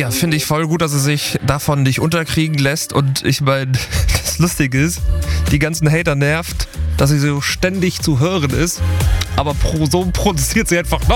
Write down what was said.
Ja, finde ich voll gut, dass sie sich davon nicht unterkriegen lässt. Und ich meine, das Lustige ist, die ganzen Hater nervt, dass sie so ständig zu hören ist. Aber ProSieben produziert sie einfach noch.